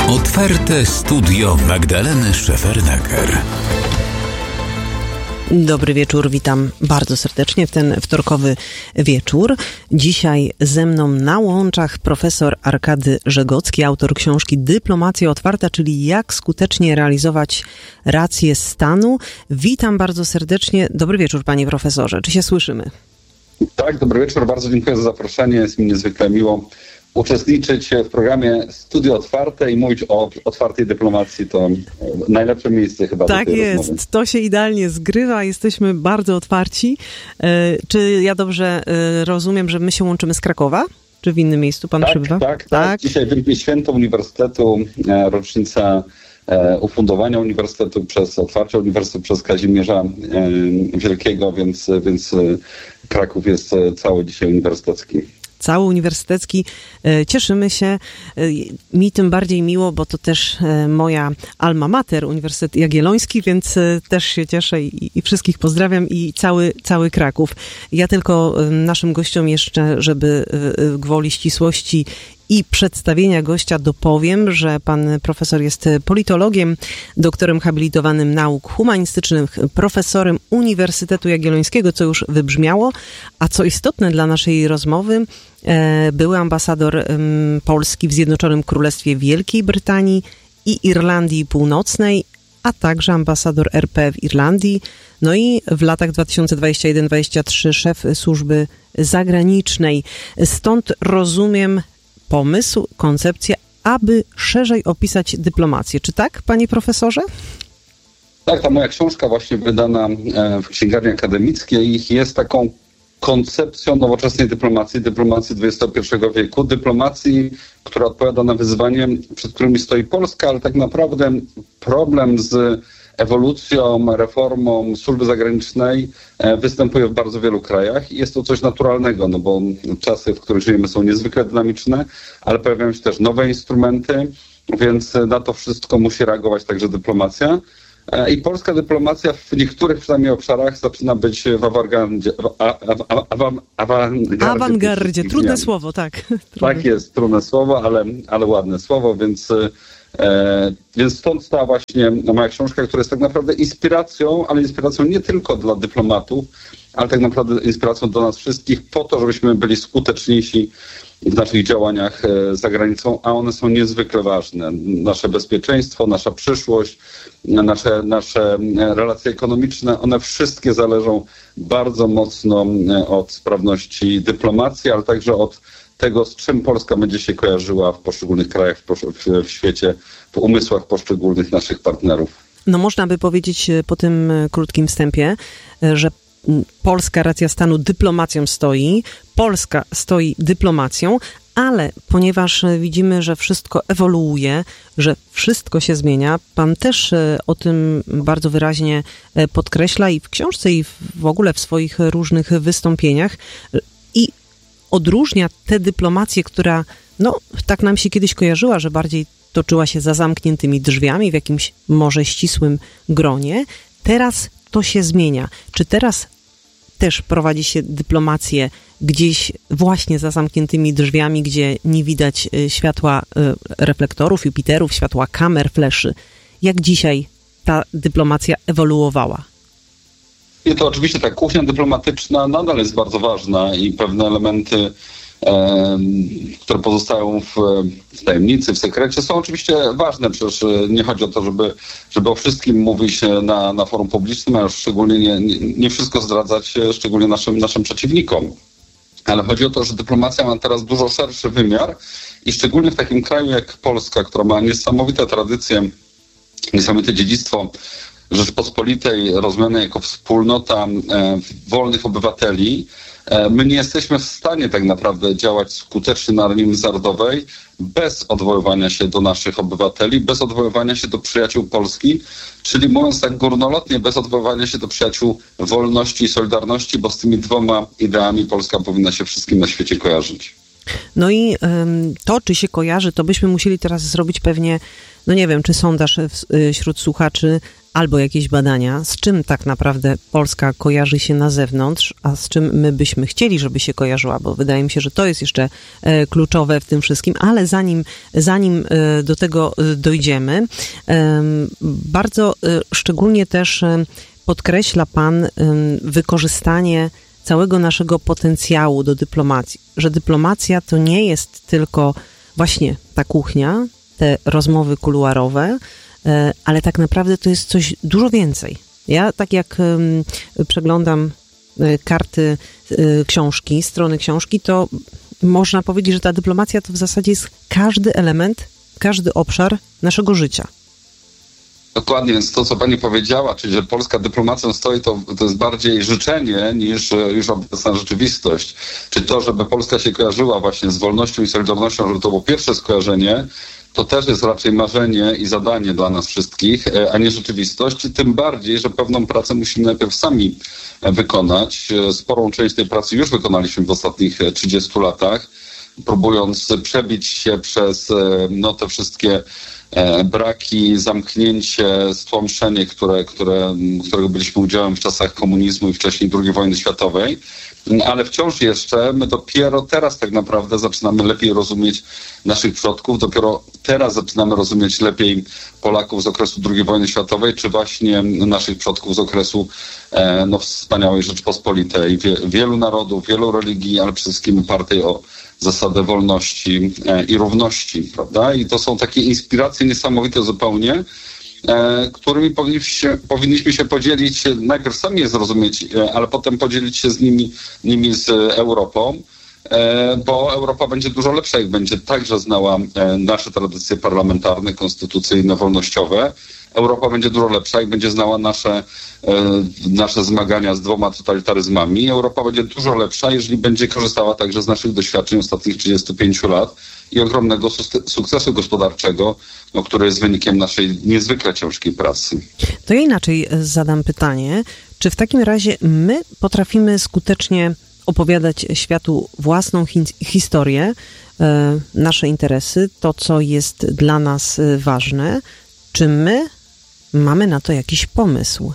Otwarte studio Magdaleny Szefernaker. Dobry wieczór, witam bardzo serdecznie w ten wtorkowy wieczór. Dzisiaj ze mną na łączach profesor Arkady Żegocki, autor książki Dyplomacja otwarta, czyli jak skutecznie realizować rację stanu. Witam bardzo serdecznie. Dobry wieczór, panie profesorze. Czy się słyszymy? Tak, dobry wieczór. Bardzo dziękuję za zaproszenie. Jest mi niezwykle miło uczestniczyć w programie Studio Otwarte i mówić o otwartej dyplomacji. To najlepsze miejsce chyba tak do tej jest, rozmowy. To się idealnie zgrywa, jesteśmy bardzo otwarci. Czy ja dobrze rozumiem, że my się łączymy z Krakowa? Czy w innym miejscu pan przybywa? Tak. Dzisiaj Wielkie Święto Uniwersytetu, rocznica ufundowania uniwersytetu przez otwarcie uniwersytetu przez Kazimierza Wielkiego, więc Kraków jest cały dzisiaj uniwersytecki. Cały uniwersytecki. Cieszymy się. Mi tym bardziej miło, bo to też moja alma mater, Uniwersytet Jagielloński, więc też się cieszę i wszystkich pozdrawiam i cały Kraków. Ja tylko naszym gościom jeszcze, żeby gwoli ścisłości i przedstawienia gościa dopowiem, że pan profesor jest politologiem, doktorem habilitowanym nauk humanistycznych, profesorem Uniwersytetu Jagiellońskiego, co już wybrzmiało, a co istotne dla naszej rozmowy, były ambasador Polski w Zjednoczonym Królestwie Wielkiej Brytanii i Irlandii Północnej, a także ambasador RP w Irlandii, no i w latach 2021-2023 szef służby zagranicznej. Stąd rozumiem pomysł, koncepcja, aby szerzej opisać dyplomację. Czy tak, panie profesorze? Tak, ta moja książka właśnie wydana w księgarni akademickiej jest taką koncepcją nowoczesnej dyplomacji XXI wieku, dyplomacji, która odpowiada na wyzwanie, przed którymi stoi Polska, ale tak naprawdę problem z ewolucją, reformą służby zagranicznej występuje w bardzo wielu krajach i jest to coś naturalnego, no bo czasy, w których żyjemy, są niezwykle dynamiczne, ale pojawiają się też nowe instrumenty, więc na to wszystko musi reagować także dyplomacja. I polska dyplomacja w niektórych przynajmniej obszarach zaczyna być w awangardzie. Trudne słowo, tak. Tak jest, trudne słowo, ale ładne słowo, więc stąd stała właśnie moja książka, która jest tak naprawdę inspiracją, ale inspiracją nie tylko dla dyplomatów, ale tak naprawdę inspiracją dla nas wszystkich po to, żebyśmy byli skuteczniejsi w naszych działaniach za granicą, a one są niezwykle ważne. Nasze bezpieczeństwo, nasza przyszłość, nasze relacje ekonomiczne, one wszystkie zależą bardzo mocno od sprawności dyplomacji, ale także od tego, z czym Polska będzie się kojarzyła w poszczególnych krajach w świecie, w umysłach poszczególnych naszych partnerów. No można by powiedzieć po tym krótkim wstępie, że polska racja stanu dyplomacją stoi, Polska stoi dyplomacją, ale ponieważ widzimy, że wszystko ewoluuje, że wszystko się zmienia, pan też o tym bardzo wyraźnie podkreśla i w książce, i w ogóle w swoich różnych wystąpieniach i odróżnia tę dyplomację, która tak nam się kiedyś kojarzyła, że bardziej toczyła się za zamkniętymi drzwiami w jakimś może ścisłym gronie. Teraz to się zmienia. Czy teraz też prowadzi się dyplomację gdzieś właśnie za zamkniętymi drzwiami, gdzie nie widać światła reflektorów, Jupiterów, światła kamer, fleszy? Jak dzisiaj ta dyplomacja ewoluowała? I to oczywiście ta kuchnia dyplomatyczna nadal jest bardzo ważna i pewne elementy, które pozostają w tajemnicy, w sekrecie, są oczywiście ważne. Przecież nie chodzi o to, żeby o wszystkim mówić na forum publicznym, a już szczególnie nie wszystko zdradzać, szczególnie naszym przeciwnikom. Ale chodzi o to, że dyplomacja ma teraz dużo szerszy wymiar i szczególnie w takim kraju jak Polska, która ma niesamowite tradycje, niesamowite dziedzictwo Rzeczpospolitej rozumianej jako wspólnota wolnych obywateli, my nie jesteśmy w stanie tak naprawdę działać skutecznie na arenie międzynarodowej bez odwoływania się do naszych obywateli, bez odwoływania się do przyjaciół Polski, czyli mówiąc tak górnolotnie, bez odwoływania się do przyjaciół wolności i solidarności, bo z tymi dwoma ideami Polska powinna się wszystkim na świecie kojarzyć. No i to, czy się kojarzy, to byśmy musieli teraz zrobić pewnie, no nie wiem, czy sondaż wśród słuchaczy albo jakieś badania, z czym tak naprawdę Polska kojarzy się na zewnątrz, a z czym my byśmy chcieli, żeby się kojarzyła, bo wydaje mi się, że to jest jeszcze kluczowe w tym wszystkim, ale zanim do tego dojdziemy, bardzo szczególnie też podkreśla Pan wykorzystanie całego naszego potencjału do dyplomacji, że dyplomacja to nie jest tylko właśnie ta kuchnia, te rozmowy kuluarowe, ale tak naprawdę to jest coś dużo więcej. Ja tak jak przeglądam karty książki, strony książki, to można powiedzieć, że ta dyplomacja to w zasadzie jest każdy element, każdy obszar naszego życia. Dokładnie, więc to, co pani powiedziała, czyli że polska dyplomacją stoi, to jest bardziej życzenie niż już obecna rzeczywistość. Czy to, żeby Polska się kojarzyła właśnie z wolnością i solidarnością, żeby to było pierwsze skojarzenie, to też jest raczej marzenie i zadanie dla nas wszystkich, a nie rzeczywistość. Tym bardziej, że pewną pracę musimy najpierw sami wykonać. Sporą część tej pracy już wykonaliśmy w ostatnich 30 latach, próbując przebić się przez te wszystkie braki, zamknięcie, stłamszenie, którego byliśmy udziałem w czasach komunizmu i wcześniej II wojny światowej. Ale wciąż jeszcze my dopiero teraz tak naprawdę zaczynamy lepiej rozumieć naszych przodków, dopiero teraz zaczynamy rozumieć lepiej Polaków z okresu II wojny światowej, czy właśnie naszych przodków z okresu wspaniałej Rzeczpospolitej. Wielu narodów, wielu religii, ale przede wszystkim opartej o zasadę wolności i równości, prawda? I to są takie inspiracje niesamowite zupełnie, którymi powinniśmy się podzielić, najpierw sami je zrozumieć, ale potem podzielić się nimi z Europą, bo Europa będzie dużo lepsza, jak będzie także znała nasze tradycje parlamentarne, konstytucyjne, wolnościowe. Europa będzie dużo lepsza, jak będzie znała nasze zmagania z 2 totalitaryzmami. Europa będzie dużo lepsza, jeżeli będzie korzystała także z naszych doświadczeń ostatnich 35 lat i ogromnego sukcesu gospodarczego, który jest wynikiem naszej niezwykle ciężkiej pracy. To ja inaczej zadam pytanie. Czy w takim razie my potrafimy skutecznie opowiadać światu własną historię, nasze interesy, to co jest dla nas ważne? Czy my mamy na to jakiś pomysł?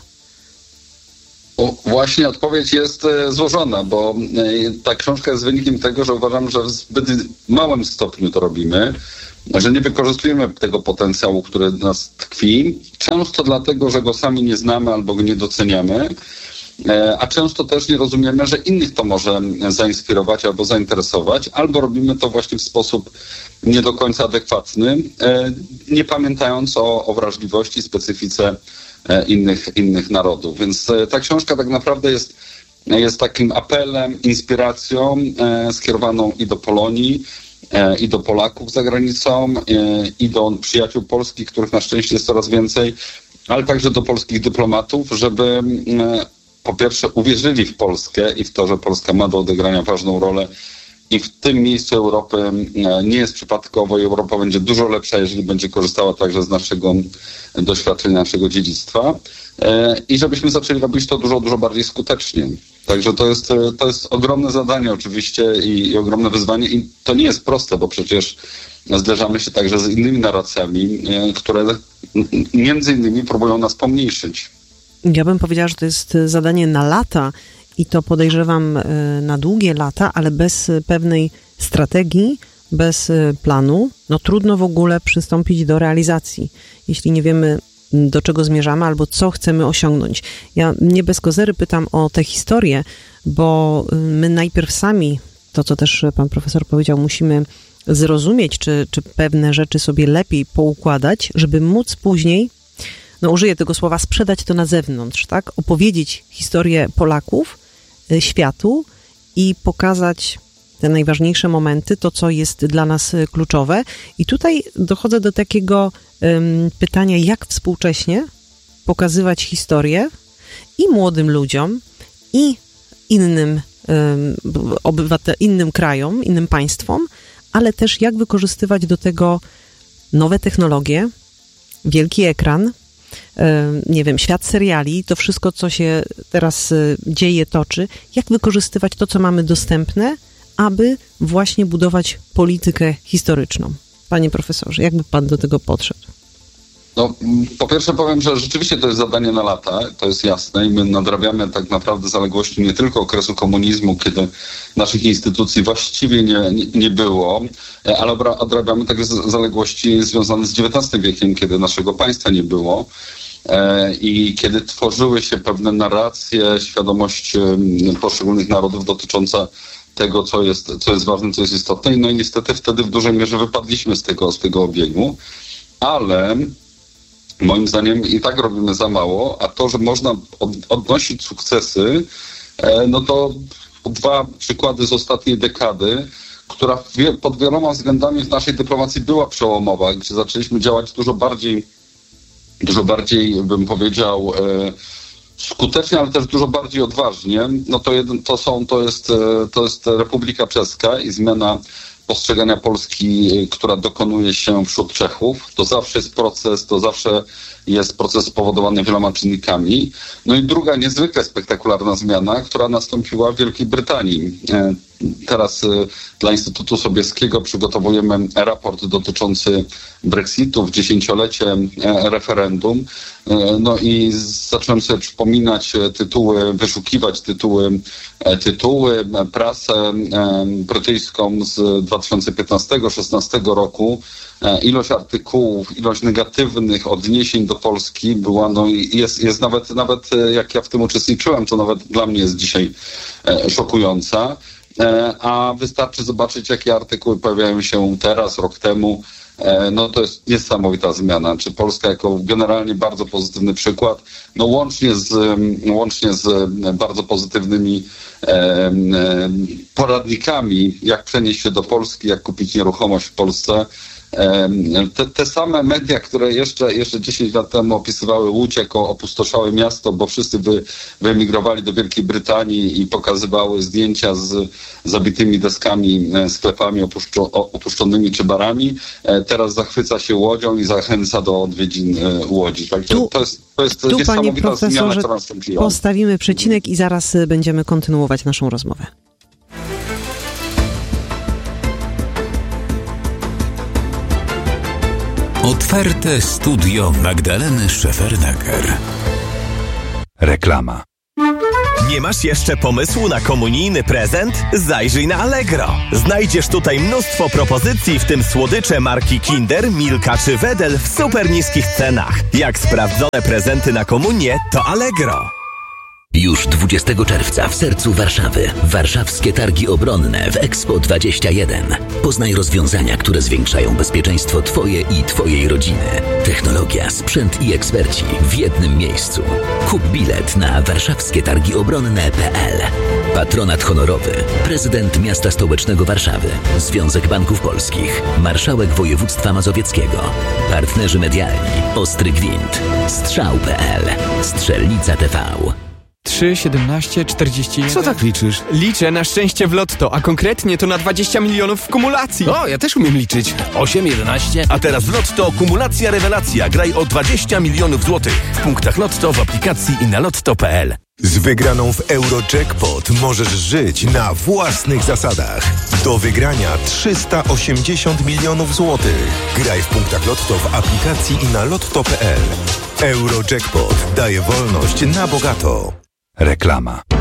Właśnie odpowiedź jest złożona, bo ta książka jest wynikiem tego, że uważam, że w zbyt małym stopniu to robimy, że nie wykorzystujemy tego potencjału, który w nas tkwi, często dlatego, że go sami nie znamy albo go nie doceniamy, a często też nie rozumiemy, że innych to może zainspirować albo zainteresować, albo robimy to właśnie w sposób nie do końca adekwatny, nie pamiętając o wrażliwości, specyfice innych narodów. Więc ta książka tak naprawdę jest takim apelem, inspiracją skierowaną i do Polonii, i do Polaków za granicą, i do przyjaciół polskich, których na szczęście jest coraz więcej, ale także do polskich dyplomatów, żeby po pierwsze uwierzyli w Polskę i w to, że Polska ma do odegrania ważną rolę i w tym miejscu Europy nie jest przypadkowo i Europa będzie dużo lepsza, jeżeli będzie korzystała także z naszego doświadczenia, naszego dziedzictwa i żebyśmy zaczęli robić to dużo, dużo bardziej skutecznie. Także to jest ogromne zadanie oczywiście i ogromne wyzwanie i to nie jest proste, bo przecież zderzamy się także z innymi narracjami, które między innymi próbują nas pomniejszyć. Ja bym powiedziała, że to jest zadanie na lata i to podejrzewam na długie lata, ale bez pewnej strategii, bez planu, trudno w ogóle przystąpić do realizacji, jeśli nie wiemy, do czego zmierzamy albo co chcemy osiągnąć. Ja nie bez kozery pytam o tę historię, bo my najpierw sami, to co też pan profesor powiedział, musimy zrozumieć, czy pewne rzeczy sobie lepiej poukładać, żeby móc później, użyję tego słowa, sprzedać to na zewnątrz, tak? Opowiedzieć historię Polaków światu i pokazać te najważniejsze momenty, to co jest dla nas kluczowe. I tutaj dochodzę do takiego pytania, jak współcześnie pokazywać historię i młodym ludziom, i innym innym krajom, innym państwom, ale też jak wykorzystywać do tego nowe technologie, wielki ekran, świat seriali, to wszystko, co się teraz dzieje, toczy, jak wykorzystywać to, co mamy dostępne, aby właśnie budować politykę historyczną. Panie profesorze, jakby pan do tego podszedł? No, po pierwsze powiem, że rzeczywiście to jest zadanie na lata, to jest jasne i my nadrabiamy tak naprawdę zaległości nie tylko okresu komunizmu, kiedy naszych instytucji właściwie nie było, ale odrabiamy także zaległości związane z XIX wiekiem, kiedy naszego państwa nie było i kiedy tworzyły się pewne narracje, świadomość poszczególnych narodów dotycząca tego, co jest ważne, co jest istotne. No i niestety wtedy w dużej mierze wypadliśmy z tego obiegu, ale moim zdaniem i tak robimy za mało, a to, że można odnosić sukcesy, no to dwa przykłady z ostatniej dekady, która pod wieloma względami w naszej dyplomacji była przełomowa, gdzie zaczęliśmy działać dużo bardziej bym powiedział, skutecznie, ale też dużo bardziej odważnie. No to jest Republika Czeska i zmiana postrzegania Polski, która dokonuje się wśród Czechów. To zawsze jest proces spowodowany wieloma czynnikami. No i druga niezwykle spektakularna zmiana, która nastąpiła w Wielkiej Brytanii. Teraz dla Instytutu Sobieskiego przygotowujemy raport dotyczący Brexitu w 10-lecie referendum. No i zacząłem sobie przypominać wyszukiwać tytuły, prasę brytyjską z 2015-16 roku. Ilość artykułów, ilość negatywnych odniesień do Polski była, no i jest nawet jak ja w tym uczestniczyłem, to nawet dla mnie jest dzisiaj szokująca. A wystarczy zobaczyć, jakie artykuły pojawiają się teraz, rok temu. No to jest niesamowita zmiana. Czy Polska jako generalnie bardzo pozytywny przykład, no łącznie z bardzo pozytywnymi poradnikami, jak przenieść się do Polski, jak kupić nieruchomość w Polsce. Te same media, które jeszcze 10 lat temu opisywały Łódź jako opustoszałe miasto, bo wszyscy wyemigrowali do Wielkiej Brytanii i pokazywały zdjęcia z zabitymi deskami, sklepami opuszczonymi czy barami, teraz zachwyca się Łodzią i zachęca do odwiedzin Łodzi. Także to jest niesamowita zmiana, która nastąpiła. Postawimy przecinek i zaraz będziemy kontynuować naszą rozmowę. Otwarte studio Magdaleny Szefernaker. Reklama. Nie masz jeszcze pomysłu na komunijny prezent? Zajrzyj na Allegro. Znajdziesz tutaj mnóstwo propozycji, w tym słodycze marki Kinder, Milka czy Wedel w super niskich cenach. Jak sprawdzone prezenty na komunię, to Allegro. Już 20 czerwca w sercu Warszawy. Warszawskie Targi Obronne w Expo 21. Poznaj rozwiązania, które zwiększają bezpieczeństwo Twoje i Twojej rodziny. Technologia, sprzęt i eksperci w jednym miejscu. Kup bilet na warszawskietargiobronne.pl. Patronat honorowy. Prezydent Miasta Stołecznego Warszawy. Związek Banków Polskich. Marszałek Województwa Mazowieckiego. Partnerzy medialni. Ostry Gwint. Strzał.pl. Strzelnica TV. 3, 17, 41... Co tak liczysz? Liczę na szczęście w lotto, a konkretnie to na 20 milionów w kumulacji. O, ja też umiem liczyć. 8, 11... A teraz w Lotto kumulacja rewelacja. Graj o 20 milionów złotych. W punktach Lotto, w aplikacji i na lotto.pl. Z wygraną w Eurojackpot możesz żyć na własnych zasadach. Do wygrania 380 milionów złotych. Graj w punktach Lotto, w aplikacji i na lotto.pl. Eurojackpot daje wolność na bogato. Reklama.